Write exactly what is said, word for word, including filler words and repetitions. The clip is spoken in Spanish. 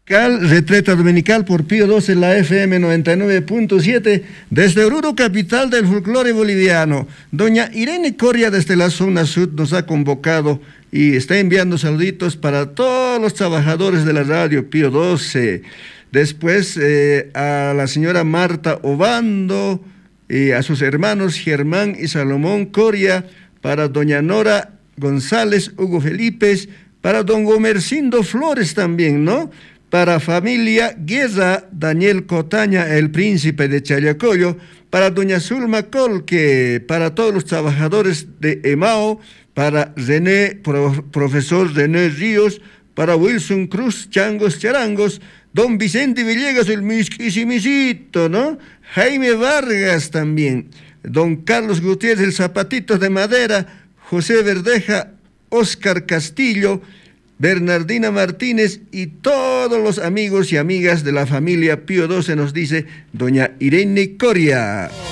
Retreta Dominical por Pío doce en la F M noventa y nueve punto siete, desde Oruro, capital del folclore boliviano. Doña Irene Coria desde la zona sur nos ha convocado y está enviando saluditos para todos los trabajadores de la radio Pío doce. Después eh, a la señora Marta Obando, y a sus hermanos Germán y Salomón Coria, para doña Nora González, Hugo Felipe, para don Gomercindo Flores también, ¿no? Para familia Guerra, Daniel Cotaña, el príncipe de Challacoyo, para doña Zulma Colque, para todos los trabajadores de Emao, para René, pro, profesor René Ríos, para Wilson Cruz, Changos Charangos, don Vicente Villegas, el misquisimicito, ¿no? Jaime Vargas también, don Carlos Gutiérrez, el Zapatito de Madera, José Verdeja, Oscar Castillo, Bernardina Martínez y todos los amigos y amigas de la familia Pío doce, nos dice doña Irene Coria.